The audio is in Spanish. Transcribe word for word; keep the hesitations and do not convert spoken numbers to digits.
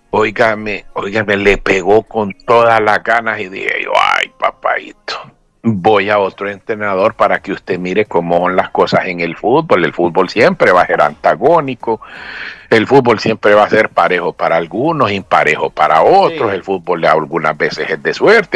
Óigame, óigame, le pegó con todas las ganas y dije yo, ay, papadito, voy a otro entrenador para que usted mire cómo son las cosas en el fútbol. El fútbol siempre va a ser antagónico, el fútbol siempre va a ser parejo para algunos, imparejo para otros, el Sí. fútbol algunas veces es de suerte.